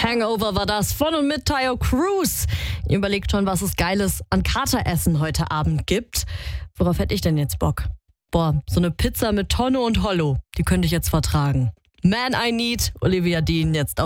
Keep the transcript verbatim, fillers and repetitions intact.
Hangover war das von und mit Tayo Cruz. Ihr überlegt schon, was es Geiles an Kateressen heute Abend gibt. Worauf hätte ich denn jetzt Bock? Boah, so eine Pizza mit Tonne und Hollow, die könnte ich jetzt vertragen. Man I Need, Olivia Dean jetzt auf